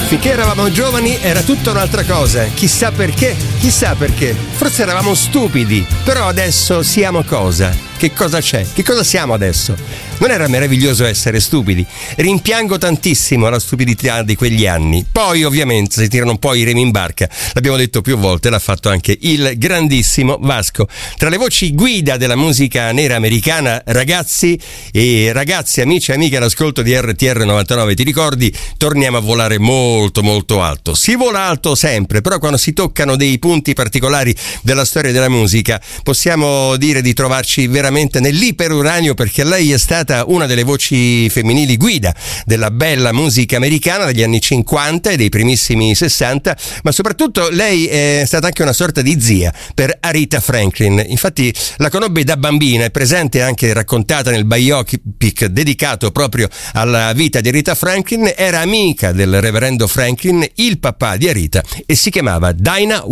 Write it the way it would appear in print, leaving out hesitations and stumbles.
Finché eravamo giovani era tutta un'altra cosa. Chissà perché? Chissà perché. Forse eravamo stupidi. Però adesso siamo cosa? Che cosa c'è? Che cosa siamo adesso? Non era meraviglioso essere stupidi? Rimpiango tantissimo la stupidità di quegli anni. Poi ovviamente si tirano un po' i remi in barca. L'abbiamo detto più volte, l'ha fatto anche il grandissimo Vasco. Tra le voci guida della musica nera americana, ragazzi e ragazze, amici e amiche all'ascolto di RTR 99, ti ricordi? Torniamo a volare molto molto alto. Si vola alto sempre, però quando si toccano dei punti particolari della storia della musica possiamo dire di trovarci veramente nell'iperuranio, perché lei è stata una delle voci femminili guida della bella musica americana degli anni 50 e dei primissimi 60, ma soprattutto lei è stata anche una sorta di zia per Aretha Franklin. Infatti la conobbe da bambina, è presente anche raccontata nel biopic dedicato proprio alla vita di Aretha Franklin. Era amica del reverendo Franklin, il papà di Aretha, e si chiamava Dinah